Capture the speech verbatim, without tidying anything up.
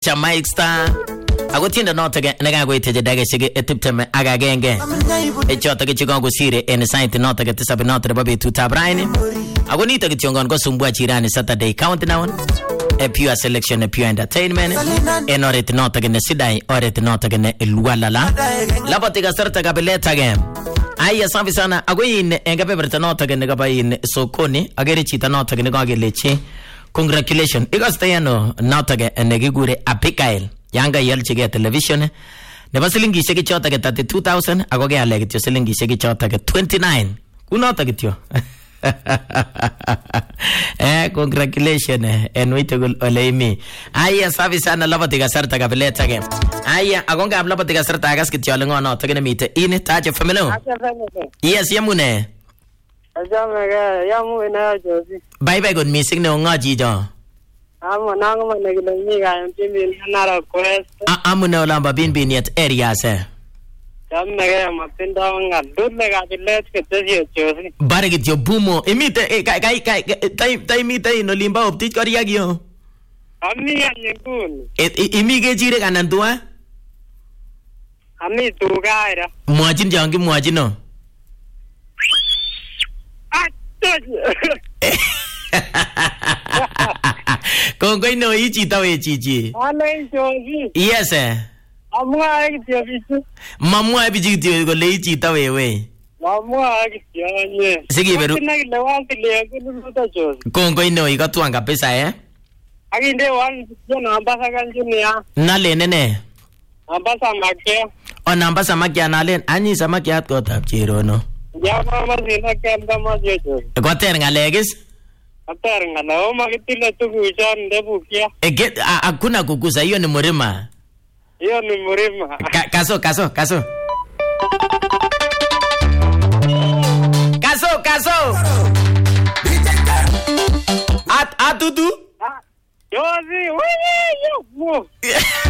Jamaic Star. Ako tienda notage nagagoite daga shige etipteme agagenge. Echota ke chigongo sire en site notage tisabe notre babe tutabraini. Ako nita ke chongon go sumbua chirani Saturday countdown. A pure selection, a pure entertainment. En oret notage ne sidai, oret notage ne lualala. Labotiga sarta gabeleta game. Aya safi sana ako yin engabe berta notage ne gabayin sokoni agere chita notage ne gageleche. Congratulations. Igastayano notage negigure Abigail. Yanga yelchige television. Neba silingi sheki chota ke thirty-two thousand. Ako ge ale kityo silingi sheki chota ke twenty-nine. Kunota kityo. Eh, congratulations. Enwite gul oleimi. Aya safi sana labatiga sarta kabeleta ge. Aya agonga labatiga sarta agas kityo lengo notage ne mite. Ini taje family. Yes, yamune. Ajamega yamu ina jozi. Bye bye good missing no ngaji jo. Amo nango manegilo miga mpimbi nara quest. Ah amu no lamba bin bin yet area se. Jamega mapinda nga dudle ga bilet ke tezi jozi. Bare git yo bumo. Imite kai kai kai tai tai mi tai no limba optit koriya gyo. Ami anyekun. Imi ge jire kanan tua? Ami tugaira. Muajin jangi muajino. Kongoi no ichi tawe chichi. Alai jozi. Yes eh. Amwa ikityo. Mamwa bijityo ko le ichi tawe we. Mamwa ikityo nye. Sigi beru. Kina le wanti le kuluta jozi. Kongoi no ikatwanga pesa eh. Aginde wan jona ambasa kanjunia. Nale nene. Ambasa makia. O namba samakia nalen anyi samakia ko tap chiro no. Ya mama sina kenda majejo. Goter ngalegis? Atar ngala o magitile tuguja ndebukia. Ege hakuna kukuza hiyo ni murima. Hiyo ni murima. Kaso kaso kaso. Kaso kaso. At atutu? Jozi, wewe yo.